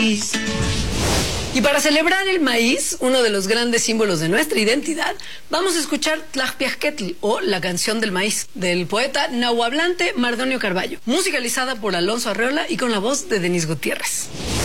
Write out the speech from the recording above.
Y para celebrar el maíz, uno de los grandes símbolos de nuestra identidad, vamos a escuchar Tlajpiajquetl, o La canción del maíz, del poeta nahuablante Mardonio Carballo, musicalizada por Alonso Arreola y con la voz de Denise Gutiérrez.